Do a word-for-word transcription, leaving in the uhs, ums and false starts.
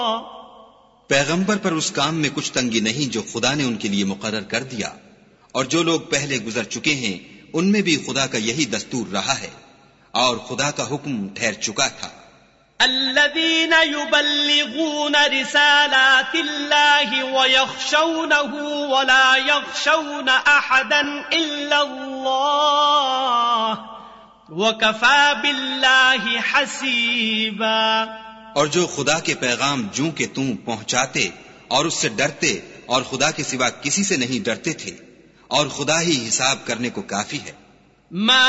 पैगंबर पर उस काम में कुछ तंगी नहीं जो खुदा ने उनके लिए मुकर्रर कर दिया, और जो लोग पहले गुजर चुके हैं उनमें भी खुदा का यही दस्तूर रहा है, और खुदा का हुक्म ठहर चुका था। الذين يبلغون رسالات الله ويخشونه ولا يخشون أحدا إلا الله وكفى بالله حسيبا। और जो खुदा के पैगाम जूं के तूं पहुंचाते और उससे डरते और खुदा के सिवा किसी से नहीं डरते थे, और खुदा ही हिसाब करने को काफी है। मा